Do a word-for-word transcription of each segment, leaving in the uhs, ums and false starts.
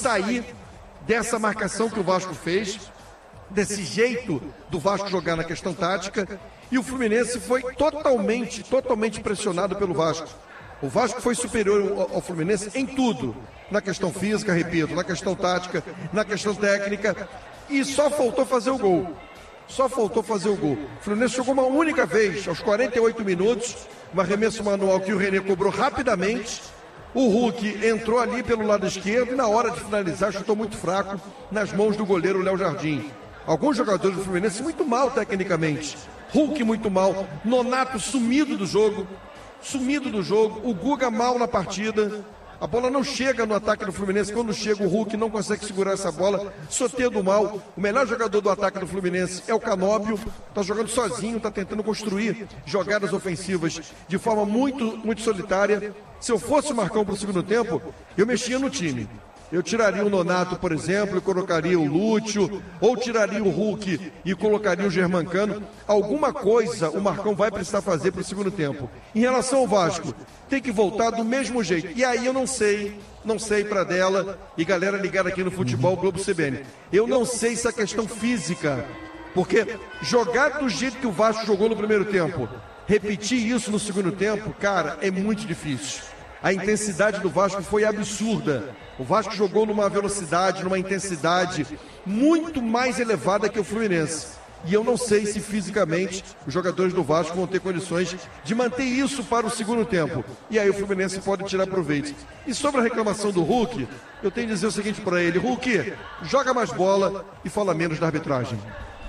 sair dessa marcação que o Vasco fez, desse jeito do Vasco jogar na questão tática, e o Fluminense foi totalmente, totalmente pressionado pelo Vasco. O Vasco foi superior ao, ao Fluminense em tudo, na questão física, repito, na questão tática, na questão técnica, e só faltou fazer o gol. Só faltou fazer o gol. O Fluminense jogou uma única vez, aos quarenta e oito minutos, um arremesso manual que o René cobrou rapidamente. O Hulk entrou ali pelo lado esquerdo e na hora de finalizar chutou muito fraco nas mãos do goleiro Léo Jardim. Alguns jogadores do Fluminense muito mal tecnicamente. Hulk muito mal. Nonato sumido do jogo. Sumido do jogo. O Guga mal na partida. A bola não chega no ataque do Fluminense. Quando chega o Hulk não consegue segurar essa bola. Soteldo mal. O melhor jogador do ataque do Fluminense é o Canóbio. Está jogando sozinho, está tentando construir jogadas ofensivas de forma muito, muito solitária. Se eu fosse o Marcão para o segundo tempo, eu mexia no time. Eu tiraria o Nonato, por exemplo, e colocaria o Lúcio, ou tiraria o Hulk e colocaria o Germancano. Alguma coisa o Marcão vai precisar fazer para o segundo tempo. Em relação ao Vasco, tem que voltar do mesmo jeito. E aí eu não sei, não sei para dela, e galera ligada aqui no Futebol Globo C B N, eu não sei se é questão física, porque jogar do jeito que o Vasco jogou no primeiro tempo, repetir isso no segundo tempo, cara, é muito difícil. A intensidade do Vasco foi absurda. O Vasco jogou numa velocidade, numa intensidade muito mais elevada que o Fluminense. E eu não sei se fisicamente os jogadores do Vasco vão ter condições de manter isso para o segundo tempo. E aí o Fluminense pode tirar proveito. E sobre a reclamação do Hulk, eu tenho que dizer o seguinte para ele: Hulk, joga mais bola e fala menos da arbitragem.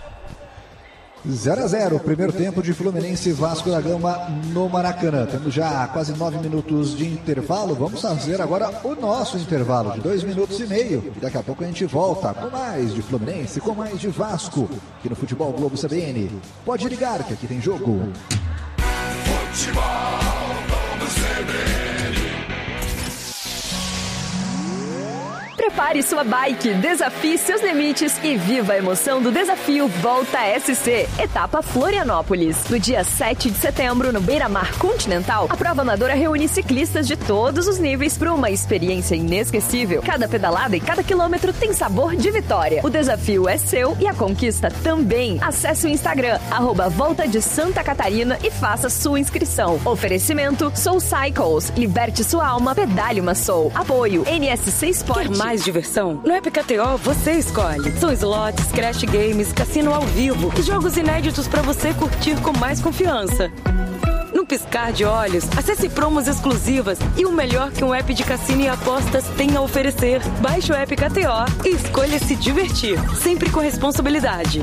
zero a zero, primeiro tempo de Fluminense e Vasco da Gama no Maracanã. Temos já quase nove minutos de intervalo. Vamos fazer agora o nosso intervalo de dois minutos e meio. E daqui a pouco a gente volta com mais de Fluminense, com mais de Vasco, aqui no Futebol Globo C B N. Pode ligar que aqui tem jogo. Futebol Globo C B N. Prepare sua bike, desafie seus limites e viva a emoção do desafio Volta S C, etapa Florianópolis. No dia sete de setembro, no Beira-Mar Continental, a prova amadora reúne ciclistas de todos os níveis para uma experiência inesquecível. Cada pedalada e cada quilômetro tem sabor de vitória. O desafio é seu e a conquista também. Acesse o Instagram, arroba Volta de Santa Catarina e faça sua inscrição. Oferecimento Soul Cycles, liberte sua alma, pedale uma Soul. Apoio N S C Sport. Quer mais diversão? No App K T O você escolhe. São slots, crash games, cassino ao vivo e jogos inéditos para você curtir com mais confiança. No piscar de olhos, acesse promos exclusivas e o melhor que um app de cassino e apostas tem a oferecer. Baixe o App K T O e escolha se divertir, sempre com responsabilidade.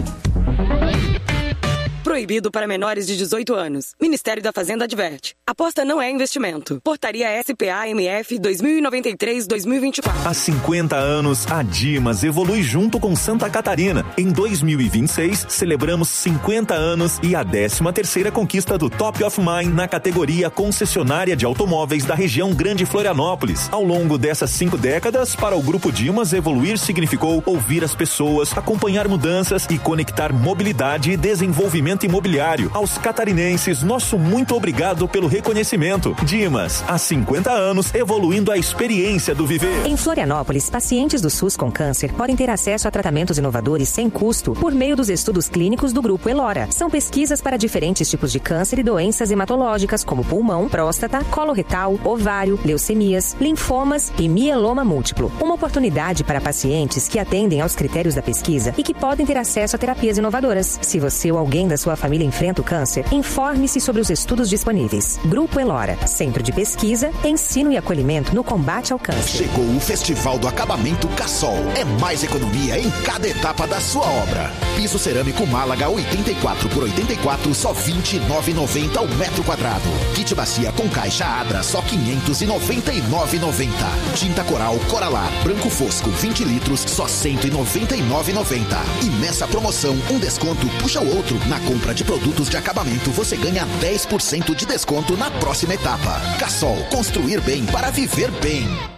Proibido para menores de dezoito anos. Ministério da Fazenda adverte. Aposta não é investimento. Portaria S P A M F dois mil e noventa e três a dois mil e vinte e quatro. Há cinquenta anos, a Dimas evolui junto com Santa Catarina. Em dois mil e vinte e seis, celebramos cinquenta anos e a décima terceira conquista do Top of Mind na categoria concessionária de automóveis da região Grande Florianópolis. Ao longo dessas cinco décadas, para o Grupo Dimas, evoluir significou ouvir as pessoas, acompanhar mudanças e conectar mobilidade e desenvolvimento imobiliário. Aos catarinenses, nosso muito obrigado pelo reconhecimento. Dimas, há cinquenta anos, evoluindo a experiência do viver. Em Florianópolis, pacientes do SUS com câncer podem ter acesso a tratamentos inovadores sem custo por meio dos estudos clínicos do Grupo Elora. São pesquisas para diferentes tipos de câncer e doenças hematológicas como pulmão, próstata, colo retal, ovário, leucemias, linfomas e mieloma múltiplo. Uma oportunidade para pacientes que atendem aos critérios da pesquisa e que podem ter acesso a terapias inovadoras. Se você ou alguém da sua família enfrenta o câncer, informe-se sobre os estudos disponíveis. Grupo Elora, Centro de Pesquisa, Ensino e Acolhimento no Combate ao Câncer. Chegou o Festival do Acabamento Cassol. É mais economia em cada etapa da sua obra. Piso cerâmico Málaga oitenta e quatro por oitenta e quatro, só vinte e nove reais e noventa centavos ao metro quadrado. Kit bacia com caixa Adra, só quinhentos e noventa e nove reais e noventa centavos. Tinta Coral Coralar, branco fosco, vinte litros, só cento e noventa e nove reais e noventa centavos. E nessa promoção, um desconto puxa o outro. Na compra de produtos de acabamento, você ganha dez por cento de desconto na próxima etapa. Cassol, construir bem para viver bem.